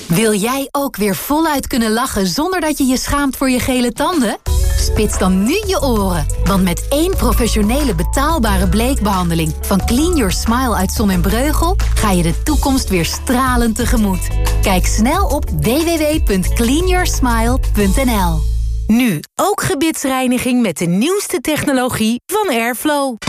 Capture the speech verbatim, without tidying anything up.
Wil jij ook weer voluit kunnen lachen zonder dat je je schaamt voor je gele tanden? Spits dan nu je oren, want met één professionele betaalbare bleekbehandeling van Clean Your Smile uit Zon en Breugel ga je de toekomst weer stralend tegemoet. Kijk snel op w w w punt clean your smile punt n l. Nu ook gebitsreiniging met de nieuwste technologie van Airflow.